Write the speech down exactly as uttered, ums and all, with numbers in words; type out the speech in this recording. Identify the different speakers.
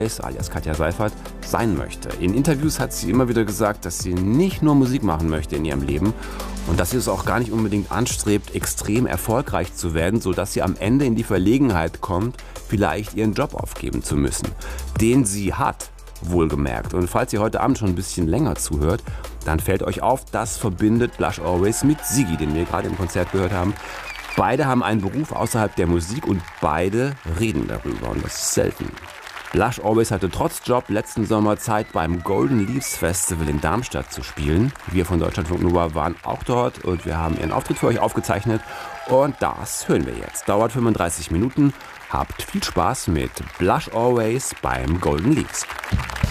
Speaker 1: alias Katja Seiffert, sein möchte. In Interviews hat sie immer wieder gesagt, dass sie nicht nur Musik machen möchte in ihrem Leben und dass sie es auch gar nicht unbedingt anstrebt, extrem erfolgreich zu werden, sodass sie am Ende in die Verlegenheit kommt, vielleicht ihren Job aufgeben zu müssen, den sie hat, wohlgemerkt. Und falls ihr heute Abend schon ein bisschen länger zuhört, dann fällt euch auf, das verbindet Blush Always mit Siggi, den wir gerade im Konzert gehört haben. Beide haben einen Beruf außerhalb der Musik und beide reden darüber und das ist selten. Blush Always hatte trotz Job letzten Sommer Zeit, beim Golden Leaves Festival in Darmstadt zu spielen. Wir von Deutschlandfunk Nova waren auch dort und wir haben ihren Auftritt für euch aufgezeichnet. Und das hören wir jetzt. Dauert fünfunddreißig Minuten. Habt viel Spaß mit Blush Always beim Golden Leaves.